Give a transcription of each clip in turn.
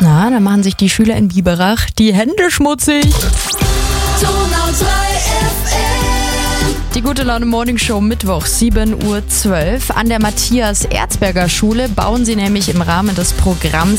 Na, dann machen sich die Schüler in Biberach die Hände schmutzig. Die Gute Laune Morning Show Mittwoch, 7:12 Uhr. An der Matthias-Erzberger-Schule bauen sie nämlich im Rahmen des Programms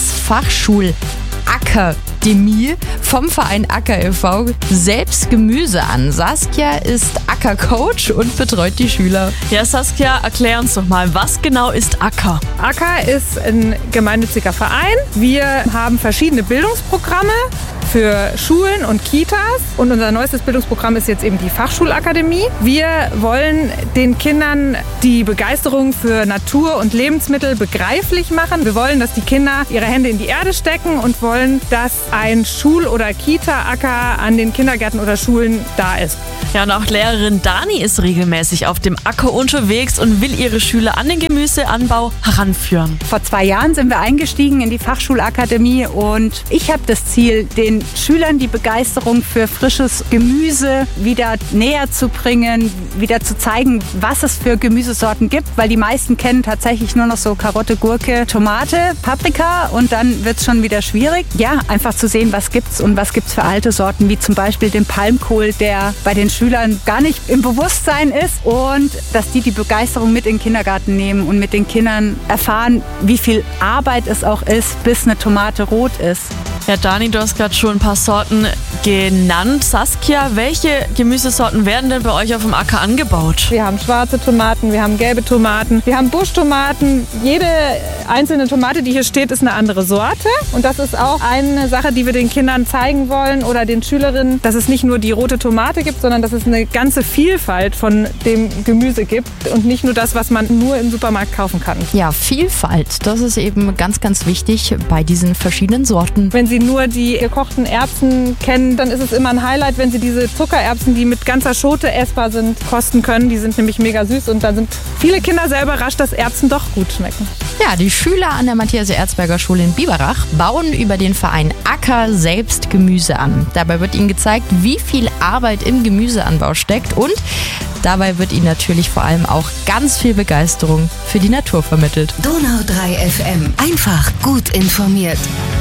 Fachschulakademie vom Verein Acker e.V. selbst Gemüse an. Saskia ist Acker-Coach und betreut die Schüler. Ja, Saskia, erklär uns doch mal, was genau ist Acker? Acker ist ein gemeinnütziger Verein. Wir haben verschiedene Bildungsprogramme für Schulen und Kitas und unser neuestes Bildungsprogramm ist jetzt eben die Fachschulakademie. Wir wollen den Kindern die Begeisterung für Natur und Lebensmittel begreiflich machen. Wir wollen, dass die Kinder ihre Hände in die Erde stecken und wollen, dass ein Schul- oder Kita-Acker an den Kindergärten oder Schulen da ist. Ja, und auch Lehrerin Dani ist regelmäßig auf dem Acker unterwegs und will ihre Schüler an den Gemüseanbau heranführen. Vor 2 Jahren sind wir eingestiegen in die Fachschulakademie und ich habe das Ziel, den Schülern die Begeisterung für frisches Gemüse wieder näher zu bringen, wieder zu zeigen, was es für Gemüsesorten gibt, weil die meisten kennen tatsächlich nur noch so Karotte, Gurke, Tomate, Paprika und dann wird es schon wieder schwierig. Ja, einfach zu sehen, was gibt's und was gibt's für alte Sorten, wie zum Beispiel den Palmkohl, der bei den Schülern gar nicht im Bewusstsein ist und dass die Begeisterung mit in den Kindergarten nehmen und mit den Kindern erfahren, wie viel Arbeit es auch ist, bis eine Tomate rot ist. Ja, Dani, du hast gerade schon ein paar Sorten genannt. Saskia, welche Gemüsesorten werden denn bei euch auf dem Acker angebaut? Wir haben schwarze Tomaten, wir haben gelbe Tomaten, wir haben Buschtomaten. Jede einzelne Tomate, die hier steht, ist eine andere Sorte. Und das ist auch eine Sache, die wir den Kindern zeigen wollen oder den Schülerinnen, dass es nicht nur die rote Tomate gibt, sondern dass es eine ganze Vielfalt von dem Gemüse gibt und nicht nur das, was man nur im Supermarkt kaufen kann. Ja, Vielfalt, das ist eben ganz, ganz wichtig bei diesen verschiedenen Sorten. Wenn Sie nur die gekochten Erbsen kennen, dann ist es immer ein Highlight, wenn Sie diese Zuckererbsen, die mit ganzer Schote essbar sind, kosten können. Die sind nämlich mega süß und da sind viele Kinder sehr überrascht, dass Erbsen doch gut schmecken. Ja, die Schüler an der Matthias-Erzberger-Schule in Biberach bauen über den Verein Acker selbst Gemüse an. Dabei wird ihnen gezeigt, wie viel Arbeit im Gemüseanbau steckt und dabei wird ihnen natürlich vor allem auch ganz viel Begeisterung für die Natur vermittelt. Donau 3 FM. Einfach gut informiert.